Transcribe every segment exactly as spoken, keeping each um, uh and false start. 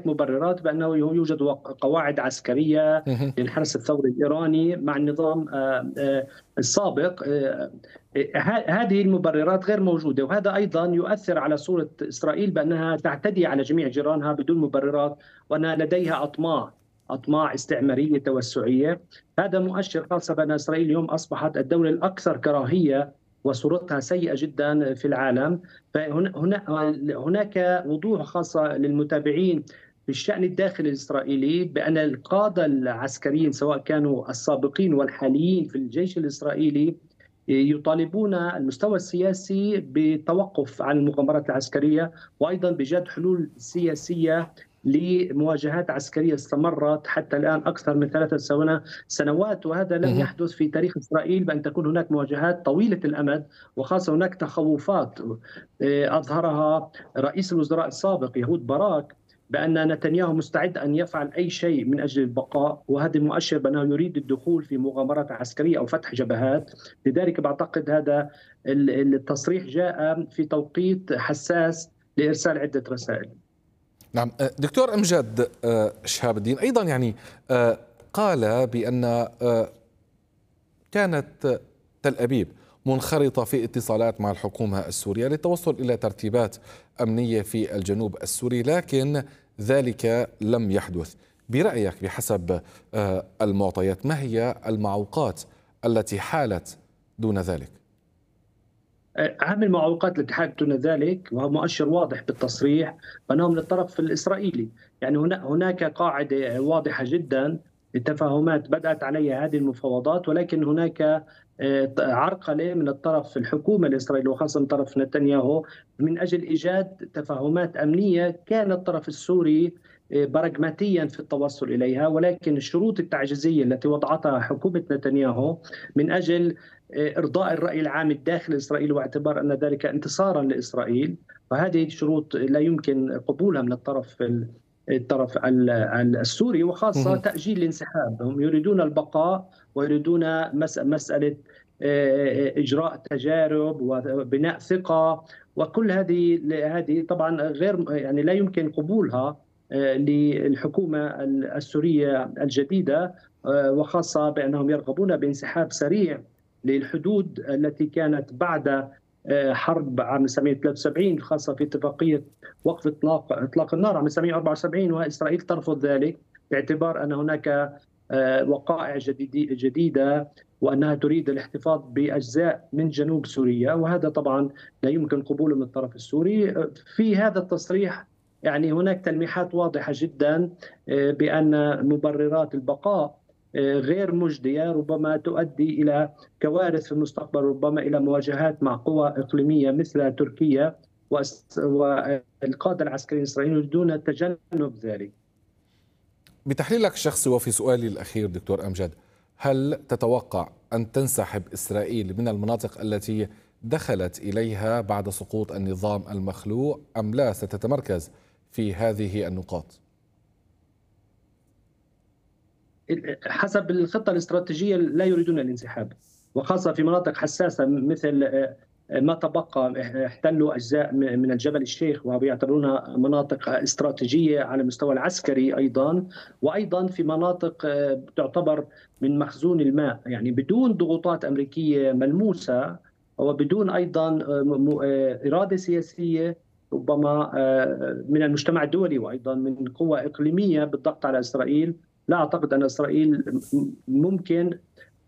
هناك مبررات بأنه يوجد قواعد عسكرية مهم. للحرس الثوري الإيراني مع النظام آه، آه، السابق. آه، آه، هذه المبررات غير موجودة، وهذا أيضا يؤثر على صورة إسرائيل بأنها تعتدي على جميع جيرانها بدون مبررات، وأن لديها أطماع أطماع استعمارية توسعية. هذا مؤشر، خاصة بأن إسرائيل اليوم أصبحت الدولة الأكثر كراهية وصورتها سيئة جدا في العالم. فهناك وضوح خاصة للمتابعين في الشأن الداخلي الإسرائيلي بأن القادة العسكريين سواء كانوا السابقين والحاليين في الجيش الإسرائيلي يطالبون المستوى السياسي بالتوقف عن المغامرات العسكرية، وأيضا بإيجاد حلول سياسية لمواجهات عسكرية استمرت حتى الآن أكثر من ثلاثة سنوات. وهذا لم مهم. يحدث في تاريخ إسرائيل، بأن تكون هناك مواجهات طويلة الأمد، وخاصة هناك تخوفات أظهرها رئيس الوزراء السابق يهود باراك بأن نتنياهو مستعد أن يفعل أي شيء من أجل البقاء، وهذا مؤشر بأنه يريد الدخول في مغامرات عسكرية أو فتح جبهات. لذلك بعتقد هذا التصريح جاء في توقيت حساس لإرسال عدة رسائل. نعم دكتور أمجد شهاب الدين، أيضا يعني قال بأن كانت تل أبيب منخرطة في اتصالات مع الحكومة السورية للتوصل إلى ترتيبات أمنية في الجنوب السوري، لكن ذلك لم يحدث. برأيك بحسب المعطيات ما هي المعوقات التي حالت دون ذلك؟ أهم المعوقات التي حدث دون ذلك، وهو مؤشر واضح بالتصريح، أنه من الطرف الإسرائيلي. يعني هناك قاعدة واضحة جدا للتفاهمات بدأت عليها هذه المفاوضات، ولكن هناك عرقلة من الطرف الحكومة الإسرائيلية وخاصة من طرف نتنياهو من أجل إيجاد تفاهمات أمنية. كان الطرف السوري براغماتيا في التوصل إليها، ولكن الشروط التعجيزية التي وضعتها حكومة نتنياهو من أجل إرضاء الرأي العام الداخلي الإسرائيلي واعتبار أن ذلك انتصارا لإسرائيل، وهذه شروط لا يمكن قبولها من الطرف الطرف السوري، وخاصة تأجيل الانسحاب. هم يريدون البقاء ويريدون مسألة إجراء تجارب وبناء ثقة، وكل هذه هذه طبعا غير يعني لا يمكن قبولها للحكومة السورية الجديدة، وخاصة بأنهم يرغبون بانسحاب سريع للحدود التي كانت بعد حرب عام ألف وتسعمئة وثلاثة وسبعين، خاصة في اتفاقية وقف إطلاق إطلاق النار عام ألف وتسعمئة وأربعة وسبعين، وإسرائيل ترفض ذلك باعتبار أن هناك وقائع جديدة وأنها تريد الاحتفاظ بأجزاء من جنوب سوريا، وهذا طبعا لا يمكن قبوله من الطرف السوري. في هذا التصريح يعني هناك تلميحات واضحة جدا بأن مبررات البقاء غير مجدية، ربما تؤدي إلى كوارث في المستقبل، ربما إلى مواجهات مع قوى إقليمية مثل تركيا، والقادة العسكريين الإسرائيليين يريدون تجنب ذلك. بتحليلك الشخصي وفي سؤالي الأخير دكتور أمجد، هل تتوقع أن تنسحب إسرائيل من المناطق التي دخلت إليها بعد سقوط النظام المخلوع، أم لا ستتمركز في هذه النقاط؟ حسب الخطة الاستراتيجية لا يريدون الانسحاب، وخاصة في مناطق حساسة مثل ما تبقى احتلوا أجزاء من الجبل الشيخ ويعتبرونها مناطق استراتيجية على المستوى العسكري أيضا، وأيضا في مناطق تعتبر من مخزون الماء، يعني بدون ضغوطات أمريكية ملموسة وبدون أيضا إرادة سياسية ربما من المجتمع الدولي وأيضا من قوى إقليمية بالضغط على إسرائيل. لا أعتقد أن إسرائيل ممكن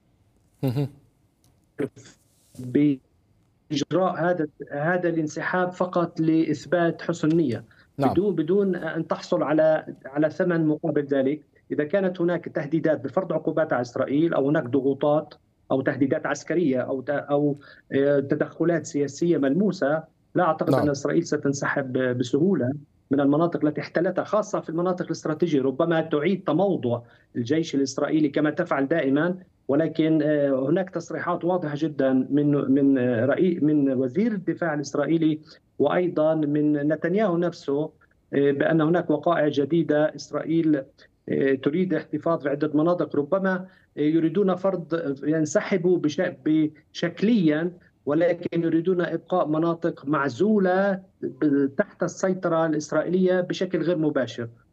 بإجراء هذا هذا الانسحاب فقط لإثبات حسن نية، نعم. بدون بدون أن تحصل على على ثمن مقابل ذلك. إذا كانت هناك تهديدات بفرض عقوبات على إسرائيل أو هناك ضغوطات أو تهديدات عسكرية أو أو تدخلات سياسية ملموسة، لا أعتقد نعم. أن إسرائيل ستنسحب بسهولة من المناطق التي احتلتها، خاصة في المناطق الاستراتيجية. ربما تعيد تموضع الجيش الإسرائيلي كما تفعل دائما، ولكن هناك تصريحات واضحة جدا من من رئيس من وزير الدفاع الإسرائيلي وأيضا من نتنياهو نفسه بأن هناك وقائع جديدة. إسرائيل تريد احتفاظ بعدة مناطق، ربما يريدون فرض ينسحبوا بشكليا، ولكن يريدون إبقاء مناطق معزولة تحت السيطرة الإسرائيلية بشكل غير مباشر.